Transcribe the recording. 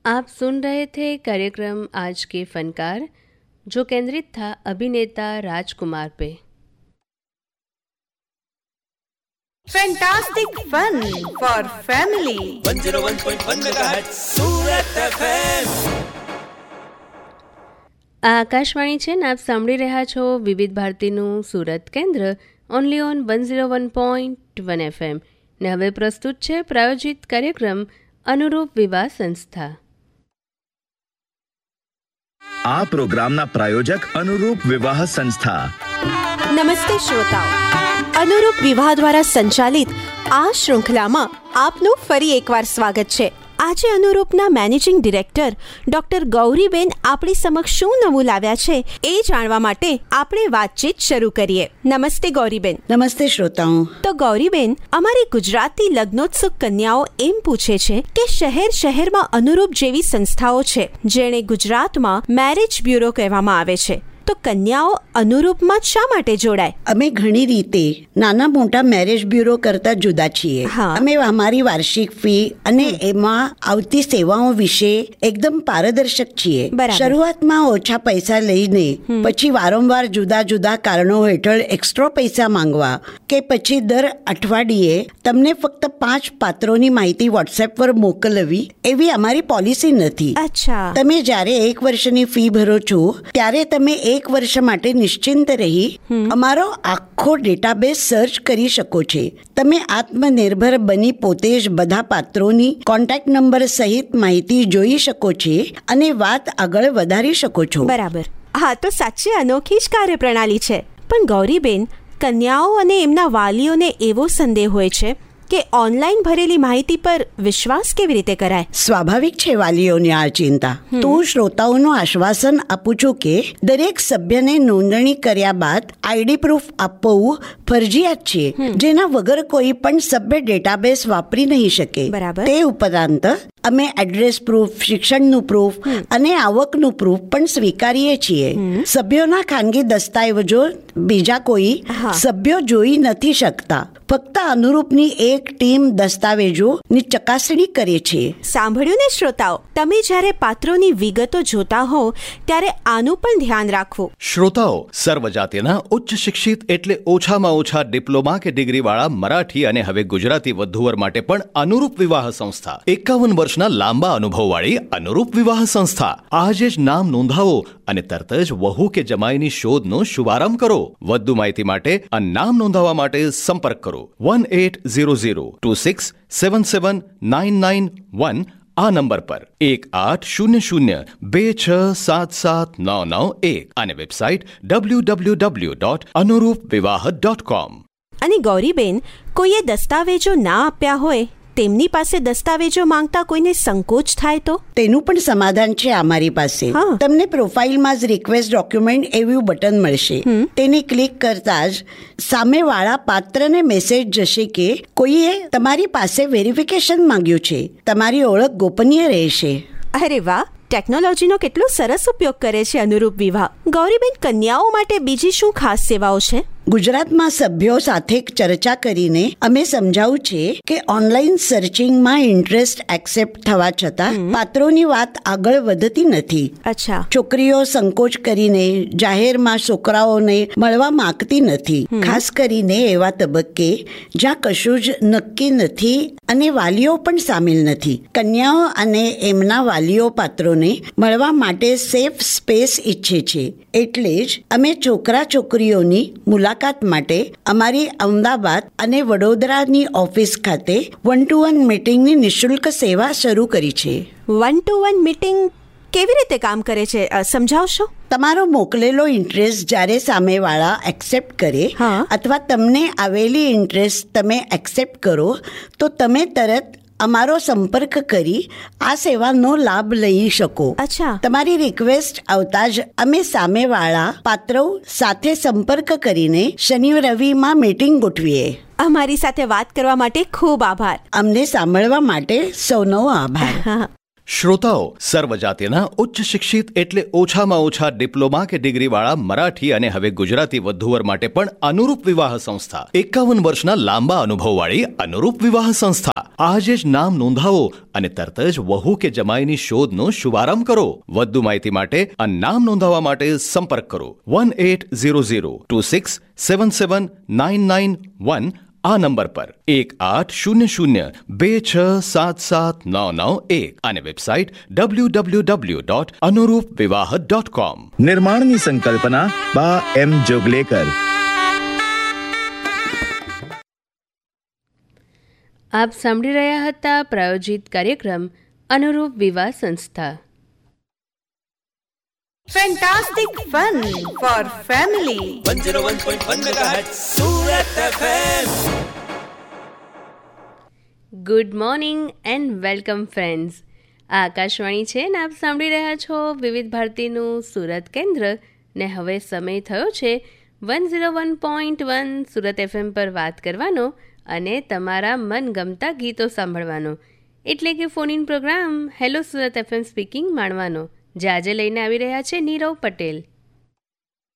आप सुन रहे थे कार्यक्रम आज के फनकार, जो केंद्रित था अभिनेता राजकुमार पे। Fantastic fun for family 101.1 मेगाहर्ट्ઝ Surat FM। આ આકાશવાણી છે ને આપ સાંભળી રહ્યા છો વિવિધ ભારતીનું સુરત કેન્દ્ર ઓનલી ઓન 101.1 FM ને હવે પ્રસ્તુત છે પ્રાયોજિત કાર્યક્રમ અનુરૂપ વિવાહ સંસ્થા। આ પ્રોગ્રામના પ્રાયોજક અનુરૂપ વિવાહ સંસ્થા। નમસ્તે શ્રોતાઓ, અનુરૂપ વિવાહ દ્વારા સંચાલિત આ શૃંખલામાં આપનું ફરી એકવાર સ્વાગત છે। આજે અનુરૂપના મેનેજિંગ ડિરેક્ટર ડોક્ટર ગૌરીબેન આપણી સમક્ષ શું નવું લાવ્યા છે એ જાણવા માટે આપણે વાતચીત શરૂ કરીએ। નમસ્તે ગૌરીબેન। નમસ્તે શ્રોતાઓ। તો ગૌરીબેન, અમારી ગુજરાતી લગ્નોત્સુક કન્યાઓ એમ પૂછે છે કે શહેરમાં અનુરૂપ જેવી સંસ્થાઓ છે જેને ગુજરાતમાં મેરેજ બ્યુરો કહેવામાં આવે છે, તો કન્યાઓ અનુરૂપમાં શા માટે જોડાય? અમે ઘણી રીતે નાના મોટા મેરેજ બ્યુરો કરતા જુદા છીએ। અમે અમારી વાર્ષિક ફી અને એમાં આવતી સેવાઓ વિશે એકદમ પારદર્શક છીએ। શરૂઆતમાં ઓછા પૈસા લઈને પછી વારંવાર જુદા જુદા કારણો હેઠળ એક્સ્ટ્રા પૈસા માંગવા કે પછી દર અઠવાડિયે તમને ફક્ત 5 પાત્રોની માહિતી વોટ્સએપ પર મોકલવી એવી અમારી પોલિસી નથી। તમે જ્યારે 1 વર્ષની ફી ભરો છો ત્યારે તમે 1 વર્ષ માટે નિશ્ચિંત રહી અમારો આખો ડેટાબેઝ સર્ચ કરી શકો છો। તમે આત્મનિર્ભર બની પોતે જ બધા પાત્રોની કોન્ટેક્ટ નંબર સહિત માહિતી જોઈ શકો છો અને વાત આગળ વધારી શકો છો। બરાબર, હા તો સાચી અનોખી જ કાર્યપ્રણાલી છે। પણ ગૌરીબેન, કન્યાઓ અને એમના વાલીઓને એવો સંદેહ હોય છે કે ઓનલાઈન ભરેલી માહિતી પર વિશ્વાસ કેવી રીતે કરાય? સ્વાભાવિક છે વાલીઓની આ ચિંતા। તો હું શ્રોતાઓનું આશ્વાસન આપું છું કે દરેક સભ્યને નોંધણી કર્યા બાદ આઈડી પ્રૂફ આપવું ફરજિયાત છે, જેના વગર કોઈ પણ સભ્ય ડેટાબેઝ વાપરી નહીં શકે। તે ઉપરાંત અમે એડ્રેસ પ્રૂફ, શિક્ષણનું પ્રૂફ અને આવકનું પ્રૂફ પણ સ્વીકારીએ છીએ। સભ્યોના ખાનગી દસ્તાવેજો બીજા કોઈ સભ્યો જોઈ નથી શકતા, ફક્ત અનુરૂપની એક ટીમ દસ્તાવેજોની ચકાસણી કરે છે। સાંભળ્યું ને શ્રોતાઓ, તમે જ્યારે પાત્રોની વિગતો જોતા હો ત્યારે આનું પણ ધ્યાન રાખવું। શ્રોતાઓ, સર્વજાતિના ઉચ્ચ શિક્ષિત એટલે ઓછામાં ઓછા ડિપ્લોમા કે ડિગ્રી વાળા મરાઠી અને હવે ગુજરાતી વધુવર માટે પણ અનુરૂપ વિવાહ સંસ્થા, 51 વર્ષના લાંબા અનુભવવાળી અનુરૂપ વિવાહ સંસ્થા। આજે જ નામ નોંધાવો અને તરત જ વહુ કે જમાઈની શોધનો શુભારંભ કરો। વધુ માહિતી માટે અને નામ નોંધાવવા માટે સંપર્ક કરો 180026779991 આ નંબર પર 180026779991 અને વેબસાઇટ www.anurupvivaha.com। અને ગૌરીબેન, કોઈએ દસ્તાવેજો ના આપ્યા હોય, તેમની પાસે દસ્તાવેજો માંગતા કોઈને સંકોચ થાય તો? તેનું પણ સમાધાન છે અમારી પાસે। તમને પ્રોફાઇલમાં જ રિક્વેસ્ટ ડોક્યુમેન્ટ એવું બટન મળશે। તેને ક્લિક કરતા જ સામેવાળા પાત્રને મેસેજ જશે કે કોઈએ તમારી પાસે વેરિફિકેશન માંગ્યું છે, તમારી ઓળખ ગોપનીય રહેશે। અરે વાહ, ટેકનોલોજીનો કેટલો સરસ ઉપયોગ કરે છે અનુરૂપ વિવાહ। ગૌરીબેન, કન્યાઓ માટે બીજી શું ખાસ સેવાઓ છે? ગુજરાતમાં સભ્યો સાથે ચર્ચા કરીને અમે સમજાવું છે કે ઓનલાઈન સર્ચિંગમાં ઇન્ટરેસ્ટ એક્સેપ્ટ થવા છતાં પાત્રોની વાત આગળ વધતી નથી। છોકરીઓ સંકોચ કરીને જાહેરમાં છોકરાઓને મળવા માંગતી નથી, ખાસ કરીને એવા તબક્કે જ્યાં કશું જ નક્કી નથી અને વાલીઓ પણ સામેલ નથી। કન્યાઓ અને એમના વાલીઓ પાત્રોને મળવા માટે સેફ સ્પેસ ઈચ્છે છે, એટલે જ અમે છોકરા છોકરીઓની મુલાકાત માટે અમારી અમદાવાદ અને વડોદરાની ઓફિસ ખાતે 1-to-1 મીટિંગની નિઃશુલ્ક સેવા શરૂ કરી છે। 1-to-1 મીટિંગ કેવી રીતે કામ કરે છે, સમજાવશો? તમારો મોકલેલો ઇન્ટરેસ્ટ જ્યારે સામેવાળા એક્સેપ્ટ કરે અથવા તમને આવેલી ઇન્ટરેસ્ટ તમે એક્સેપ્ટ કરો તો તમે તરત અમારો સંપર્ક કરી આ સેવાનો લાભ લઈ શકો। તમારી રિક્વેસ્ટ આવતા જ અમે સામેવાળા પાત્રો સાથે સંપર્ક કરીને શનિ રવિમાં મીટિંગ ગોઠવીએ। અમારી સાથે વાત કરવા માટે ખૂબ આભાર। અમને સાંભળવા માટે સૌનો આભાર। શ્રોતાઓ, સર્વજાતિના ઉચ્ચ શિક્ષિત એટલે ઓછામાં ઓછા ડિપ્લોમા કે ડિગ્રીવાળા મરાઠી અને હવે ગુજરાતી વધુવર માટે પણ અનુરૂપ વિવાહ સંસ્થા 51 વર્ષના લાંબા અનુભવવાળી અનુરૂપ વિવાહ સંસ્થા. આજે જ નામ નોંધાવો અને તરત જ વહુ કે જમાઈની શોધનો શુભારંભ કરો. વધુ માહિતી માટે અને નામ નોંધાવવા માટે સંપર્ક કરો 180026779991 આ નંબર પર 180026779991 અને વેબસાઇટ www.anurupvivaha.com. નિર્માણની સંકલ્પના બા એમ જોગલેકર. આપ સાંભળી રહ્યા હતા પ્રાયોજિત કાર્યક્રમ અનુરૂપ વિવાહ સંસ્થા. Fantastic fun for family. 101.1 megahertz Surat FM. Good morning and welcome friends. આ આકાશવાણી છે ને આપ સાંભળી રહ્યા છો વિવિધ ભારતીનું સુરત કેન્દ્ર. ને હવે સમય થયો છે 101.1 સુરત FM પર વાત કરવાનો અને તમારા મનગમતા ગીતો સાંભળવાનો, એટલે કે phone in programme hello Surat FM speaking માણવાનો, જે આજે લઈને આવી રહ્યા છે નીરવ પટેલ.